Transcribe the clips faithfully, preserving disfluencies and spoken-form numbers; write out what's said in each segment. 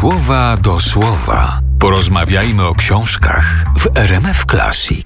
słowa do słowa. Porozmawiajmy o książkach w R M F Classic.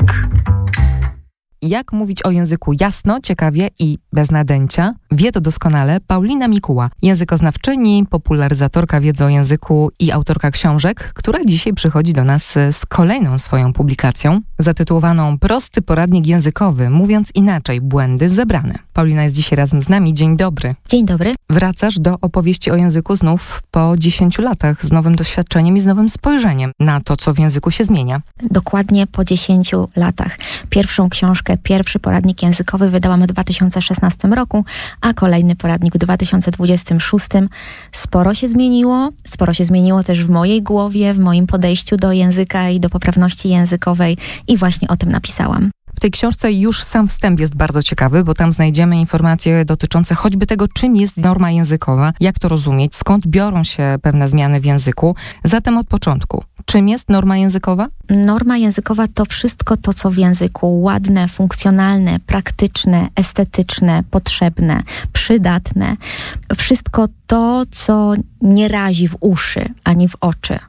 Jak mówić o języku jasno, ciekawie i bez nadęcia? Wie to doskonale Paulina Mikuła, językoznawczyni, popularyzatorka wiedzy o języku i autorka książek, która dzisiaj przychodzi do nas z kolejną swoją publikacją, zatytułowaną Prosty poradnik językowy, mówiąc inaczej, błędy zebrane. Paulina jest dzisiaj razem z nami. Dzień dobry. Dzień dobry. Wracasz do opowieści o języku znów po dziesięciu latach, z nowym doświadczeniem i z nowym spojrzeniem na to, co w języku się zmienia. Dokładnie po dziesięciu latach. Pierwszą książkę, pierwszy poradnik językowy wydałam w dwa tysiące szesnastym roku, a kolejny poradnik w dwa tysiące dwudziestym szóstym. Sporo się zmieniło. Sporo się zmieniło też w mojej głowie, w moim podejściu do języka i do poprawności językowej i właśnie o tym napisałam. W tej książce już sam wstęp jest bardzo ciekawy, bo tam znajdziemy informacje dotyczące choćby tego, czym jest norma językowa, jak to rozumieć, skąd biorą się pewne zmiany w języku. Zatem od początku. Czym jest norma językowa? Norma językowa to wszystko to, co w języku ładne, funkcjonalne, praktyczne, estetyczne, potrzebne, przydatne. Wszystko to, co nie razi w uszy ani w oczy.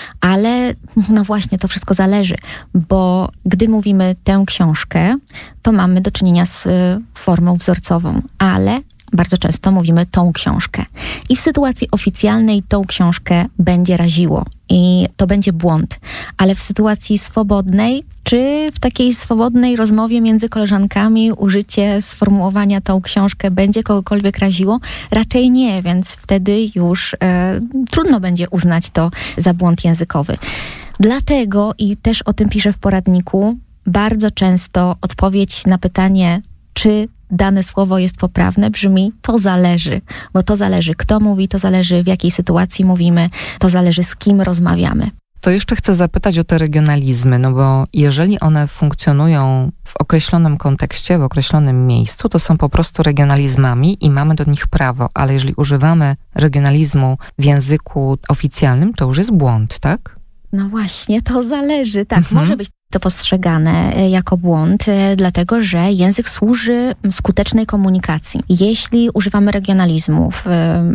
Ale no właśnie, to wszystko zależy, bo gdy mówimy tę książkę, to mamy do czynienia z formą wzorcową, ale bardzo często mówimy tą książkę. I w sytuacji oficjalnej tą książkę będzie raziło i to będzie błąd, ale w sytuacji swobodnej, czy w takiej swobodnej rozmowie między koleżankami użycie sformułowania tą książkę będzie kogokolwiek raziło? Raczej nie, więc wtedy już e, trudno będzie uznać to za błąd językowy. Dlatego, i też o tym piszę w poradniku, bardzo często odpowiedź na pytanie, czy dane słowo jest poprawne, brzmi to zależy, bo to zależy kto mówi, to zależy w jakiej sytuacji mówimy, to zależy z kim rozmawiamy. To jeszcze chcę zapytać o te regionalizmy, no bo jeżeli one funkcjonują w określonym kontekście, w określonym miejscu, to są po prostu regionalizmami i mamy do nich prawo, ale jeżeli używamy regionalizmu w języku oficjalnym, to już jest błąd, tak? No właśnie, to zależy. Tak, Mhm. może być to postrzegane jako błąd, dlatego że język służy skutecznej komunikacji. Jeśli używamy regionalizmów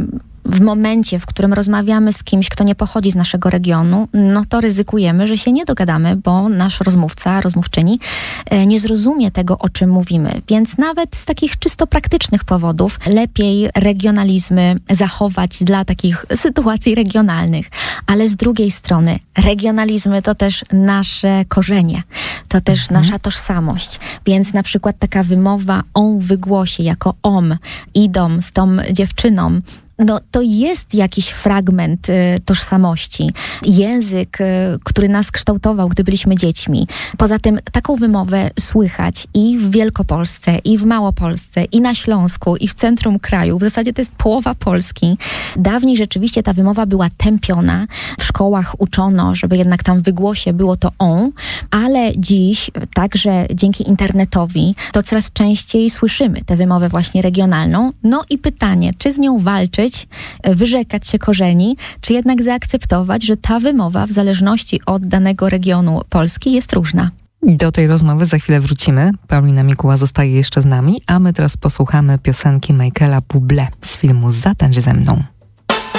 w momencie, w którym rozmawiamy z kimś, kto nie pochodzi z naszego regionu, no to ryzykujemy, że się nie dogadamy, bo nasz rozmówca, rozmówczyni nie zrozumie tego, o czym mówimy. Więc nawet z takich czysto praktycznych powodów lepiej regionalizmy zachować dla takich sytuacji regionalnych. Ale z drugiej strony regionalizmy to też nasze korzenie, to też mhm. nasza tożsamość. Więc na przykład taka wymowa on w wygłosie jako om, idą z tą dziewczyną, no to jest jakiś fragment y, tożsamości. Język, y, który nas kształtował, gdy byliśmy dziećmi. Poza tym taką wymowę słychać i w Wielkopolsce, i w Małopolsce, i na Śląsku, i w centrum kraju. W zasadzie to jest połowa Polski. Dawniej rzeczywiście ta wymowa była tępiona. W szkołach uczono, żeby jednak tam w wygłosie było to on, ale dziś, także dzięki internetowi, to coraz częściej słyszymy tę wymowę właśnie regionalną. No i pytanie, czy z nią walczyć, wyrzekać się korzeni, czy jednak zaakceptować, że ta wymowa w zależności od danego regionu Polski jest różna. Do tej rozmowy za chwilę wrócimy. Paulina Mikuła zostaje jeszcze z nami, a my teraz posłuchamy piosenki Michaela Bublé z filmu Zatańcz ze mną.